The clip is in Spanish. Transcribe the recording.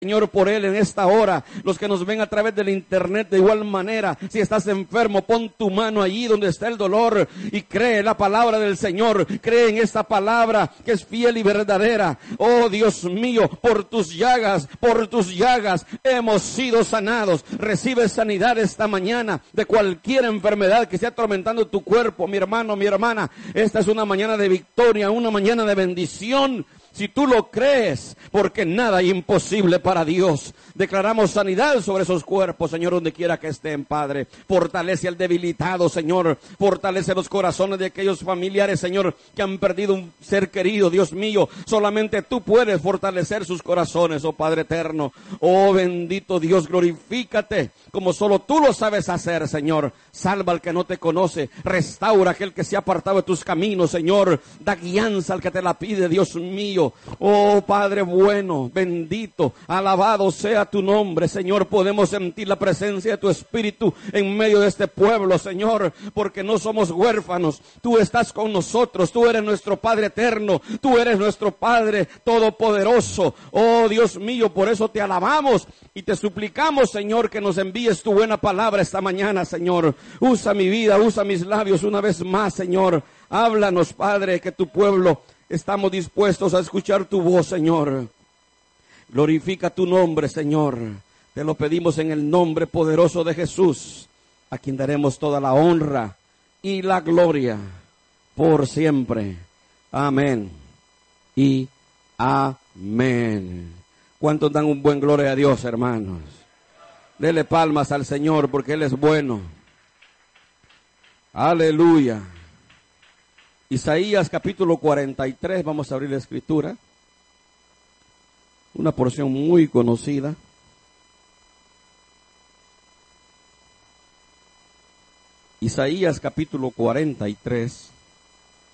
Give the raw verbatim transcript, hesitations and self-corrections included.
Señor, por él en esta hora. Los que nos ven a través del internet, de igual manera, si estás enfermo, pon tu mano allí donde está el dolor y cree la palabra del Señor. Cree en esta palabra que es fiel y verdadera. Oh Dios mío, por tus llagas, por tus llagas hemos sido sanados. Recibe sanidad esta mañana de cualquier enfermedad que esté atormentando tu cuerpo, mi hermano, mi hermana. Esta es una mañana de victoria, una mañana de bendición. Si tú lo crees, porque nada es imposible para Dios. Declaramos sanidad sobre esos cuerpos, Señor, donde quiera que estén, Padre. Fortalece al debilitado, Señor. Fortalece los corazones de aquellos familiares, Señor, que han perdido un ser querido, Dios mío. Solamente tú puedes fortalecer sus corazones, oh Padre eterno. Oh bendito Dios, glorifícate como solo tú lo sabes hacer, Señor. Salva al que no te conoce. Restaura a aquel que se ha apartado de tus caminos, Señor. Da guianza al que te la pide, Dios mío. Oh Padre bueno, bendito, alabado sea tu nombre, Señor. Podemos sentir la presencia de tu Espíritu en medio de este pueblo, Señor, porque no somos huérfanos. Tú estás con nosotros, tú eres nuestro Padre eterno, tú eres nuestro Padre todopoderoso. Oh Dios mío, por eso te alabamos y te suplicamos, Señor, que nos envíes tu buena palabra esta mañana, Señor. Usa mi vida, usa mis labios una vez más, Señor. Háblanos, Padre, que tu pueblo estamos dispuestos a escuchar tu voz, Señor. Glorifica tu nombre, Señor. Te lo pedimos en el nombre poderoso de Jesús, a quien daremos toda la honra y la gloria por siempre. Amén y amén. ¿Cuántos dan un buen gloria a Dios, hermanos? Dele palmas al Señor porque Él es bueno. Aleluya. Isaías capítulo cuarenta y tres, vamos a abrir la escritura. Una porción muy conocida. Isaías capítulo cuarenta y tres.